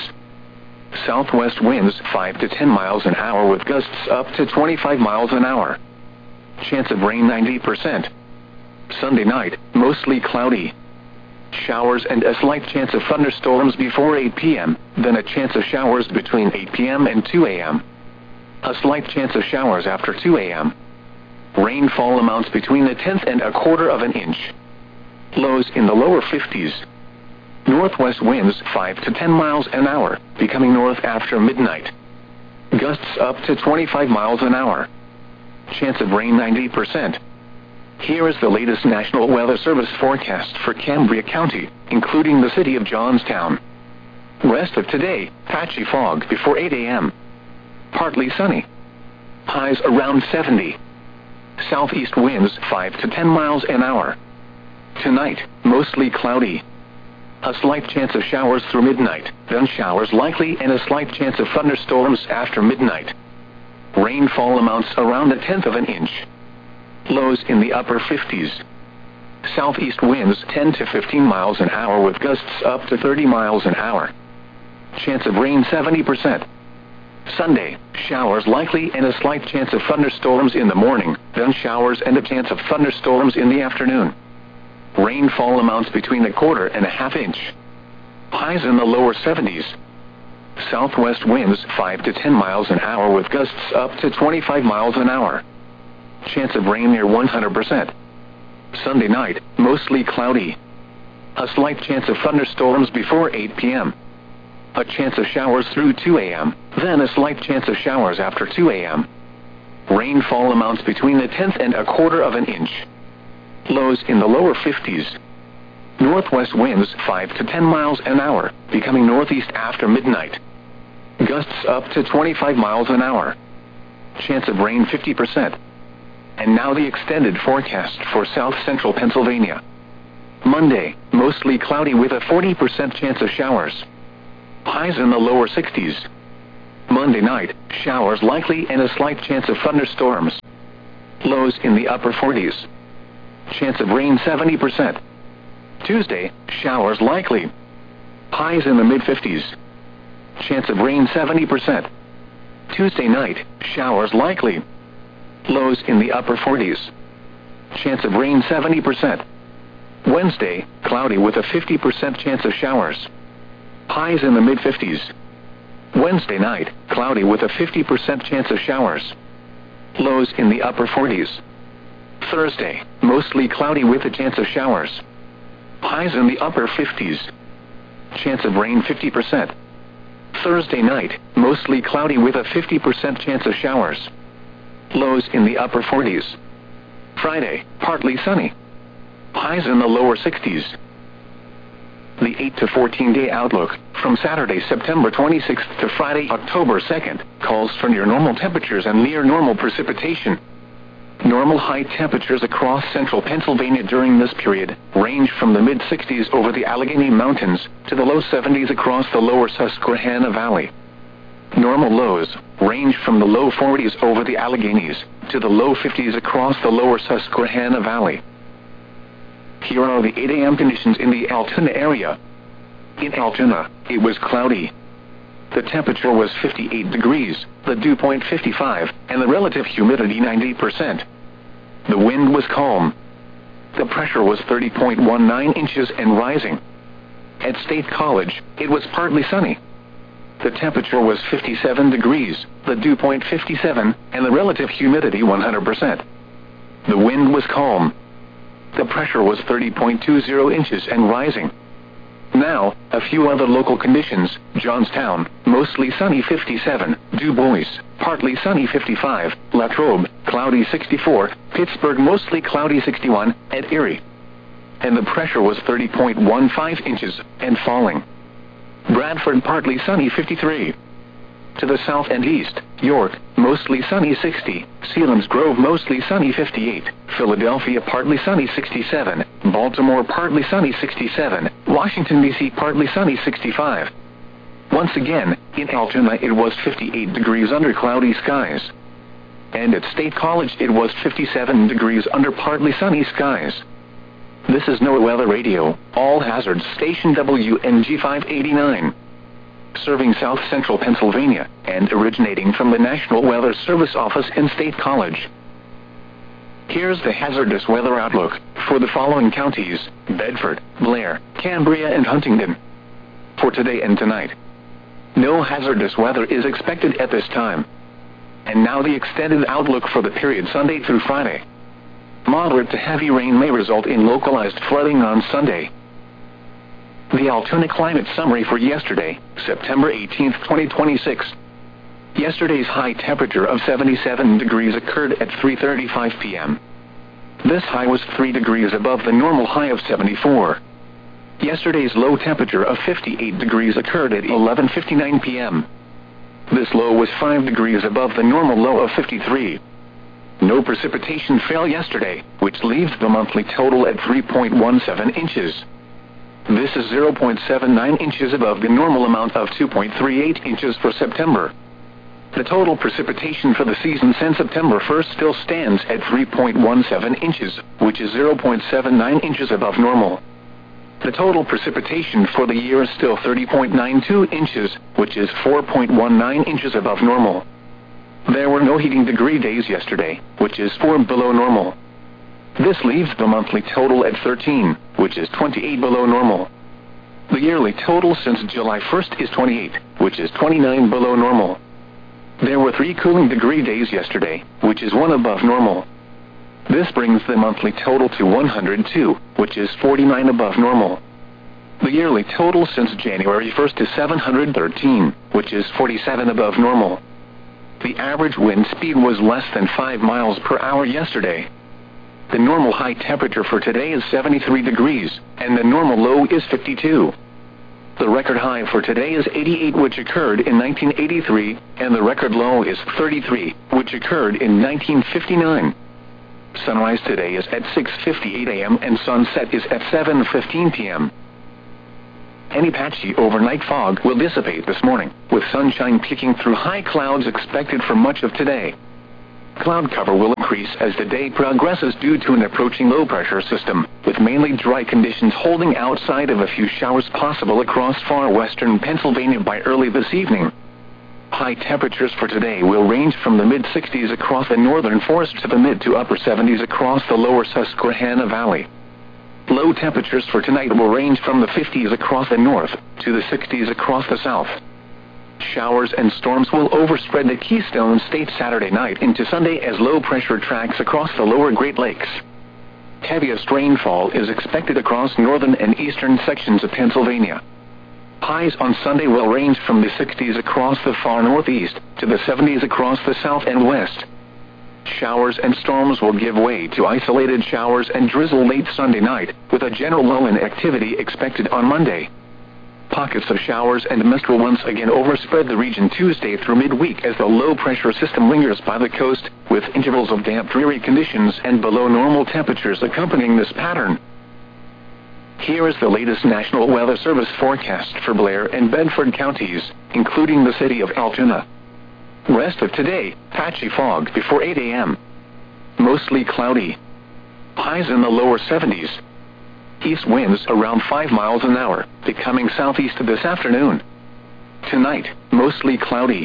Southwest winds five to ten miles an hour with gusts up to twenty-five miles an hour. Chance of rain ninety percent. Sunday night, mostly cloudy. Showers and a slight chance of thunderstorms before eight p m, then a chance of showers between eight p m and two a m A slight chance of showers after two a m Rainfall amounts between a tenth and a quarter of an inch. Lows in the lower fifties. Northwest winds five to ten miles an hour, becoming north after midnight. Gusts up to twenty-five miles an hour. Chance of rain ninety percent. Here is the latest National Weather Service forecast for Cambria County, including the city of Johnstown. Rest of today, patchy fog before eight a m Partly sunny. Highs around seventy. Southeast winds five to ten miles an hour. Tonight, mostly cloudy. A slight chance of showers through midnight, then showers likely and a slight chance of thunderstorms after midnight. Rainfall amounts around a tenth of an inch. Lows in the upper fifties. Southeast winds ten to fifteen miles an hour with gusts up to thirty miles an hour. Chance of rain seventy percent. Sunday, showers likely and a slight chance of thunderstorms in the morning, then showers and a chance of thunderstorms in the afternoon. Rainfall amounts between a quarter and a half inch. Highs in the lower seventies. Southwest winds five to ten miles an hour with gusts up to twenty-five miles an hour. Chance of rain near one hundred percent. Sunday night, mostly cloudy. A slight chance of thunderstorms before eight p m A chance of showers through two a m, then a slight chance of showers after two a m Rainfall amounts between a tenth and a quarter of an inch. Lows in the lower fifties. Northwest winds five to ten miles an hour, becoming northeast after midnight. Gusts up to twenty-five miles an hour. Chance of rain fifty percent. And now the extended forecast for south central Pennsylvania. Monday, mostly cloudy with a forty percent chance of showers. Highs in the lower sixties. Monday night, showers likely and a slight chance of thunderstorms. Lows in the upper forties. Chance of rain seventy percent. Tuesday, showers likely. Highs in the mid fifties. Chance of rain seventy percent. Tuesday night, showers likely. Lows in the upper forties. Chance of rain seventy percent. Wednesday, cloudy with a fifty percent chance of showers. Highs in the mid fifties. Wednesday night, cloudy with a fifty percent chance of showers. Lows in the upper forties. Thursday, mostly cloudy with a chance of showers. Highs in the upper fifties. Chance of rain fifty percent. Thursday night, mostly cloudy with a fifty percent chance of showers. Lows in the upper forties. Friday, partly sunny. Highs in the lower sixties. The eight to fourteen day outlook, from Saturday, September twenty-sixth to Friday, October second, calls for near normal temperatures and near normal precipitation. Normal high temperatures across central Pennsylvania during this period range from the mid sixties over the Allegheny Mountains to the low seventies across the lower Susquehanna Valley. Normal lows range from the low forties over the Alleghenies to the low fifties across the lower Susquehanna Valley. Here are the eight A M conditions in the Altoona area. In Altoona, it was cloudy. The temperature was fifty-eight degrees, the dew point fifty-five, and the relative humidity ninety percent. The wind was calm. The pressure was thirty point one nine inches and rising. At State College, it was partly sunny. The temperature was fifty-seven degrees, the dew point fifty-seven, and the relative humidity one hundred percent. The wind was calm. The pressure was thirty point two zero inches and rising. Now, a few other local conditions. Johnstown, mostly sunny fifty-seven, Du Bois, partly sunny fifty-five, Latrobe, cloudy sixty-four, Pittsburgh mostly cloudy sixty-one, at Erie. And the pressure was thirty point one five inches, and falling. Bradford partly sunny fifty-three. To the south and east, York, mostly sunny sixty, Selinsgrove mostly sunny fifty-eight, Philadelphia partly sunny sixty-seven, Baltimore partly sunny sixty-seven, Washington D C partly sunny sixty-five. Once again, in Altoona it was fifty-eight degrees under cloudy skies. And at State College it was fifty-seven degrees under partly sunny skies. This is NOAA Weather Radio, All Hazards Station W N G five eighty-nine. Serving south central Pennsylvania, and originating from the National Weather Service office in State College. Here's the hazardous weather outlook for the following counties: Bedford, Blair, Cambria, and Huntingdon. For today and tonight, no hazardous weather is expected at this time. And now the extended outlook for the period Sunday through Friday. Moderate to heavy rain may result in localized flooding on Sunday. The Altoona climate summary for yesterday, September eighteenth, twenty twenty-six. Yesterday's high temperature of seventy-seven degrees occurred at three thirty-five p m This high was three degrees above the normal high of seventy-four. Yesterday's low temperature of fifty-eight degrees occurred at eleven fifty-nine p m This low was five degrees above the normal low of fifty-three. No precipitation fell yesterday, which leaves the monthly total at three point one seven inches. This is zero point seven nine inches above the normal amount of two point three eight inches for September. The total precipitation for the season since September first still stands at three point one seven inches, which is zero point seven nine inches above normal. The total precipitation for the year is still thirty point nine two inches, which is four point one nine inches above normal. There were no heating degree days yesterday, which is four below normal. This leaves the monthly total at thirteen, which is twenty-eight below normal. The yearly total since July first is twenty-eight, which is twenty-nine below normal. There were three cooling degree days yesterday, which is one above normal. This brings the monthly total to one hundred two, which is forty-nine above normal. The yearly total since January first is seven hundred thirteen, which is forty-seven above normal. The average wind speed was less than five miles per hour yesterday. The normal high temperature for today is seventy-three degrees, and the normal low is fifty-two. The record high for today is eighty-eight, which occurred in nineteen eighty-three, and the record low is thirty-three, which occurred in nineteen fifty-nine. Sunrise today is at six fifty-eight a m and sunset is at seven fifteen p m Any patchy overnight fog will dissipate this morning, with sunshine peeking through high clouds expected for much of today. Cloud cover will increase as the day progresses due to an approaching low-pressure system, with mainly dry conditions holding outside of a few showers possible across far western Pennsylvania by early this evening. High temperatures for today will range from the mid sixties across the northern forest to the mid to upper seventies across the lower Susquehanna Valley. Low temperatures for tonight will range from the fifties across the north to the sixties across the south. Showers and storms will overspread the Keystone State Saturday night into Sunday as low pressure tracks across the lower Great Lakes. Heaviest rainfall is expected across northern and eastern sections of Pennsylvania. Highs on Sunday will range from the sixties across the far northeast to the seventies across the south and west. Showers and storms will give way to isolated showers and drizzle late Sunday night, with a general lull in activity expected on Monday. Pockets of showers and mist will once again overspread the region Tuesday through midweek as the low-pressure system lingers by the coast, with intervals of damp, dreary conditions and below normal temperatures accompanying this pattern. Here is the latest National Weather Service forecast for Blair and Bedford counties, including the city of Altoona. Rest of today, patchy fog before eight a m Mostly cloudy. Highs in the lower seventies. East winds around five miles an hour, becoming southeast this afternoon. Tonight, mostly cloudy.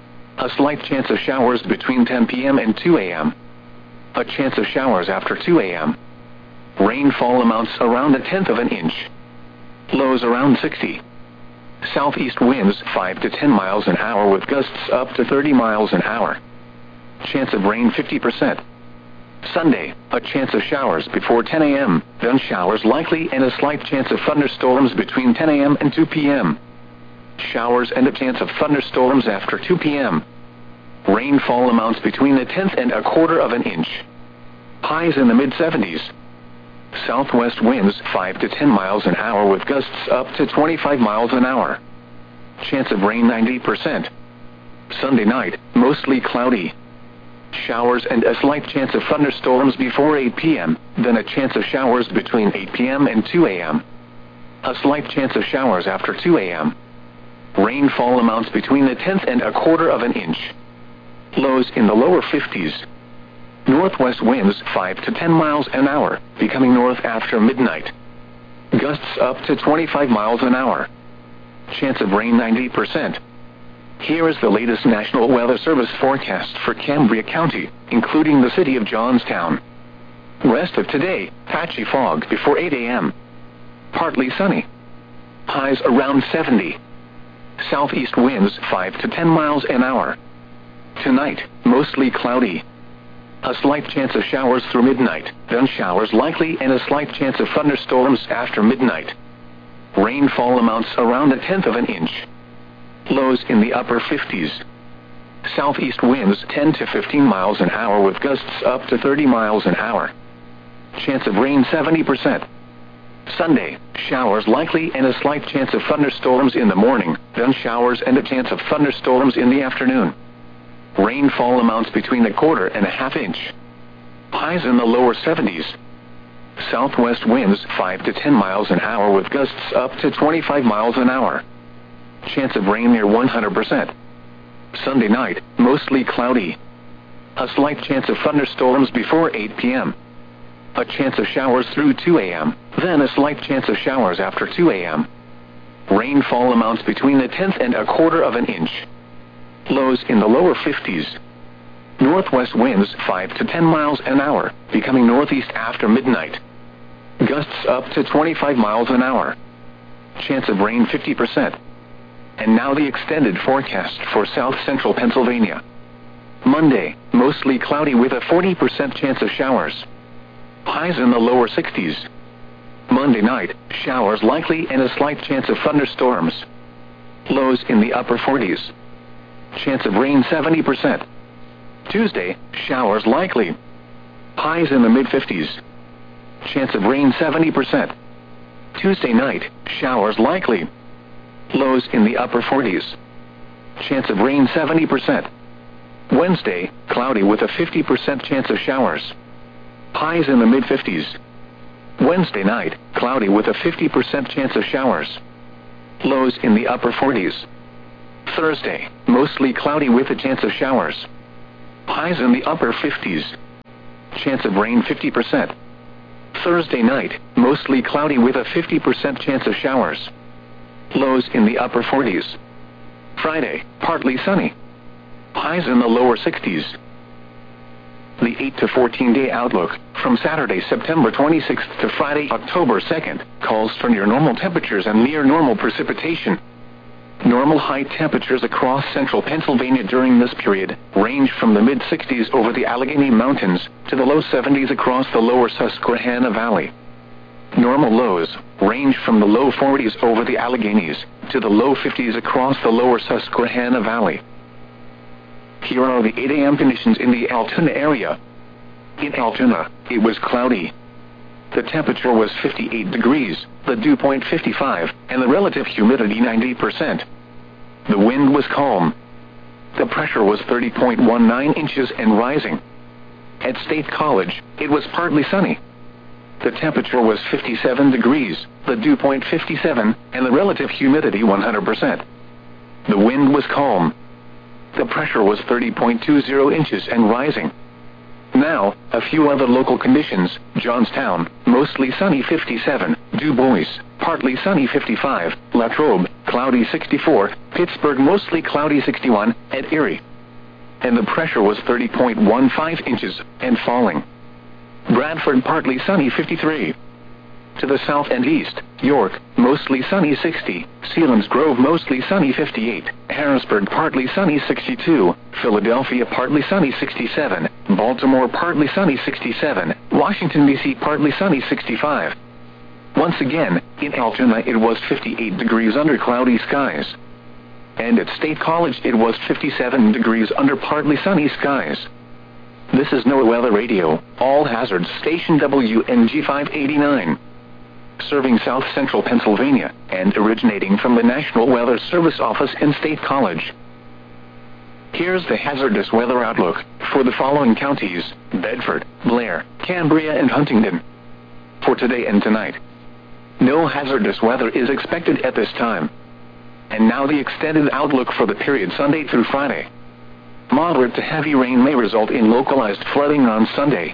A slight chance of showers between ten p m and two a m A chance of showers after two a m Rainfall amounts around a tenth of an inch. Lows around sixty. Southeast winds five to ten miles an hour with gusts up to thirty miles an hour. Chance of rain fifty percent. Sunday, a chance of showers before ten a m, then showers likely and a slight chance of thunderstorms between ten a m and two p m Showers and a chance of thunderstorms after two p m Rainfall amounts between a tenth and a quarter of an inch. Highs in the mid seventies. Southwest winds five to ten miles an hour with gusts up to twenty-five miles an hour. Chance of rain ninety percent. Sunday night, mostly cloudy. Showers and a slight chance of thunderstorms before eight p m, then a chance of showers between eight p m and two a m A slight chance of showers after two a m Rainfall amounts between a tenth and a quarter of an inch. Lows in the lower fifties. Northwest winds five to ten miles an hour, becoming north after midnight. Gusts up to twenty-five miles an hour. Chance of rain ninety percent. Here is the latest National Weather Service forecast for Cambria County, including the city of Johnstown. Rest of today, patchy fog before eight a m Partly sunny. Highs around seventy. Southeast winds five to ten miles an hour. Tonight, mostly cloudy. A slight chance of showers through midnight, then showers likely and a slight chance of thunderstorms after midnight. Rainfall amounts around a tenth of an inch. Lows in the upper fifties. Southeast winds ten to fifteen miles an hour with gusts up to thirty miles an hour. Chance of rain seventy percent. Sunday, showers likely and a slight chance of thunderstorms in the morning, then showers and a chance of thunderstorms in the afternoon. Rainfall amounts between a quarter and a half inch. Highs in the lower seventies. Southwest winds five to ten miles an hour with gusts up to twenty-five miles an hour. Chance of rain near one hundred percent. Sunday night, mostly cloudy. A slight chance of thunderstorms before eight p m A chance of showers through two a m, then a slight chance of showers after two a m Rainfall amounts between a tenth and a quarter of an inch. Lows in the lower fifties. Northwest winds five to ten miles an hour, becoming northeast after midnight. Gusts up to twenty-five miles an hour. Chance of rain fifty percent. And now the extended forecast for south central Pennsylvania. Monday, mostly cloudy with a forty percent chance of showers. Highs in the lower sixties. Monday night, showers likely and a slight chance of thunderstorms. Lows in the upper forties. Chance of rain seventy percent. Tuesday, showers likely. Highs in the mid fifties. Chance of rain seventy percent. Tuesday night, showers likely. Lows in the upper forties. Chance of rain seventy percent. Wednesday, cloudy with a fifty percent chance of showers. Highs in the mid fifties. Wednesday night, cloudy with a fifty percent chance of showers. Lows in the upper forties. Thursday, mostly cloudy with a chance of showers. Highs in the upper fifties. Chance of rain fifty percent. Thursday night, mostly cloudy with a fifty percent chance of showers. Lows in the upper forties. Friday, partly sunny. Highs in the lower sixties. The eight to fourteen day outlook, from Saturday, September twenty-sixth to Friday, October second, calls for near normal temperatures and near normal precipitation. Normal high temperatures across central Pennsylvania during this period range from the mid sixties over the Allegheny Mountains to the low seventies across the lower Susquehanna Valley. Normal lows range from the low forties over the Alleghenies to the low fifties across the lower Susquehanna Valley. Here are the eight a m conditions in the Altoona area. In Altoona, it was cloudy. The temperature was fifty-eight degrees, the dew point fifty-five, and the relative humidity ninety percent. The wind was calm. The pressure was thirty point one nine inches and rising. At State College, it was partly sunny. The temperature was fifty-seven degrees, the dew point fifty-seven, and the relative humidity one hundred percent. The wind was calm. The pressure was thirty point two zero inches and rising. Now, a few other local conditions. Johnstown, mostly sunny fifty-seven, Du Bois, partly sunny fifty-five, Latrobe, cloudy sixty-four, Pittsburgh mostly cloudy sixty-one, and Erie. And the pressure was thirty point one five inches, and falling. Bradford partly sunny fifty-three. To the south and east, York, mostly sunny sixty, Selinsgrove mostly sunny fifty-eight, Harrisburg partly sunny sixty-two, Philadelphia partly sunny sixty-seven, Baltimore partly sunny sixty-seven, Washington D C partly sunny sixty-five. Once again, in Altoona it was fifty-eight degrees under cloudy skies. And at State College it was fifty-seven degrees under partly sunny skies. This is NOAA Weather Radio, All Hazards Station W N G five eighty-nine. Serving South Central Pennsylvania, and originating from the National Weather Service office in State College. Here's the hazardous weather outlook for the following counties: Bedford, Blair, Cambria, and Huntingdon. For today and tonight, no hazardous weather is expected at this time. And now the extended outlook for the period Sunday through Friday. Moderate to heavy rain may result in localized flooding on Sunday.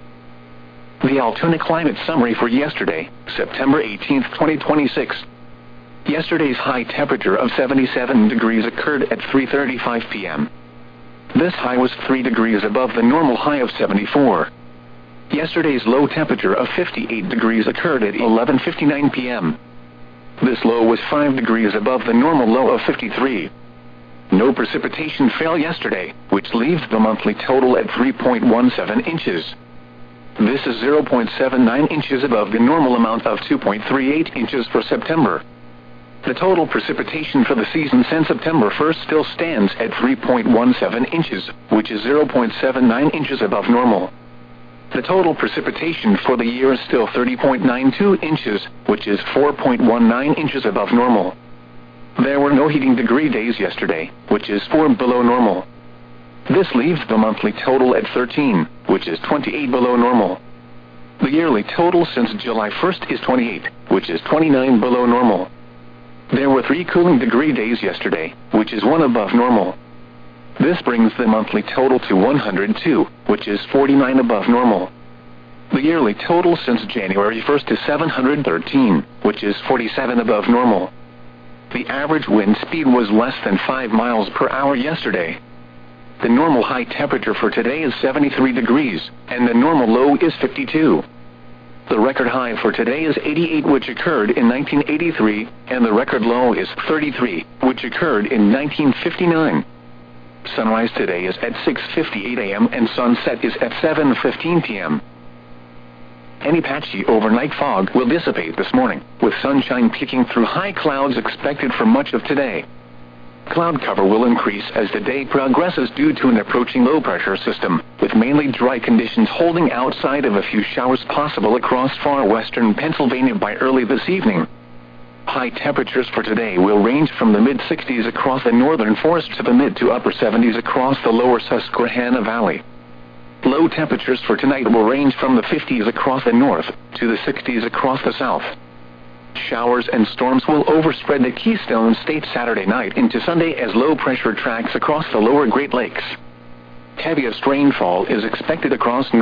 The Altoona climate summary for yesterday, September eighteenth, twenty twenty-six. Yesterday's high temperature of seventy-seven degrees occurred at three thirty-five p m This high was three degrees above the normal high of seventy-four. Yesterday's low temperature of fifty-eight degrees occurred at eleven fifty-nine p m This low was five degrees above the normal low of fifty-three. No precipitation fell yesterday, which leaves the monthly total at three point one seven inches. This is zero point seven nine inches above the normal amount of two point three eight inches for September. The total precipitation for the season since September first still stands at three point one seven inches, which is zero point seven nine inches above normal. The total precipitation for the year is still thirty point nine two inches, which is four point one nine inches above normal. There were no heating degree days yesterday, which is four below normal. This leaves the monthly total at thirteen, which is twenty-eight below normal. The yearly total since July first is twenty-eight, which is twenty-nine below normal. There were three cooling degree days yesterday, which is one above normal. This brings the monthly total to one hundred two, which is forty-nine above normal. The yearly total since January first is seven hundred thirteen, which is forty-seven above normal. The average wind speed was less than five miles per hour yesterday. The normal high temperature for today is seventy-three degrees, and the normal low is fifty-two. The record high for today is eighty-eight, which occurred in nineteen eighty-three, and the record low is thirty-three, which occurred in nineteen fifty-nine. Sunrise today is at six fifty-eight a m and sunset is at seven fifteen p m Any patchy overnight fog will dissipate this morning, with sunshine peeking through high clouds expected for much of today. Cloud cover will increase as the day progresses due to an approaching low-pressure system, with mainly dry conditions holding outside of a few showers possible across far western Pennsylvania by early this evening. High temperatures for today will range from the mid sixties across the northern forest to the mid to upper seventies across the lower Susquehanna Valley. Low temperatures for tonight will range from the fifties across the north to the sixties across the south. Showers and storms will overspread the Keystone State Saturday night into Sunday as low-pressure tracks across the lower Great Lakes. Heaviest rainfall is expected across